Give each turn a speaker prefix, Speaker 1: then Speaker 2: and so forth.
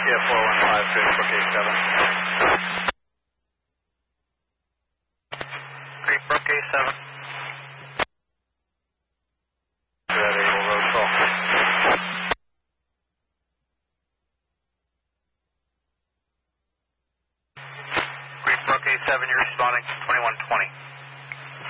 Speaker 1: Yeah, 415, Facebook A7. Creekbrook A7. That Able Road call. Creekbrook A7, you're responding to 2120.